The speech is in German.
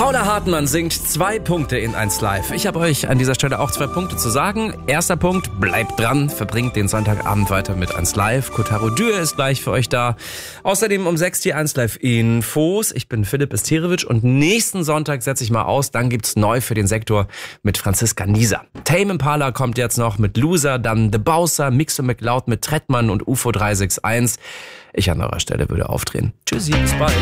Paula Hartmann singt 2 Punkte in 1 Live. Ich habe euch an dieser Stelle auch 2 Punkte zu sagen. Erster Punkt, bleibt dran, verbringt den Sonntagabend weiter mit 1 Live. Kotaro Dürr ist gleich für euch da. Außerdem um 6 die 1 Live Infos. Ich bin Philipp Esterovic und nächsten Sonntag setze ich mal aus. Dann gibt's neu für den Sektor mit Franziska Nieser. Tame Impala kommt jetzt noch mit Loser, dann The Bowser, Mixo McLeod mit Trettmann und UFO 361. Ich an eurer Stelle würde aufdrehen. Tschüssi, bis bald.